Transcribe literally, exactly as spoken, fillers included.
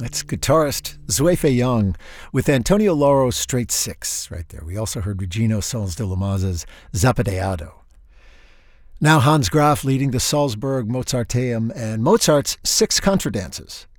It's guitarist Zweife Young with Antonio Lauro's Straight Six right there. We also heard Regino Sols de la Maza's Zapateado. Now Hans Graf leading the Salzburg Mozarteum and Mozart's Six Contradances.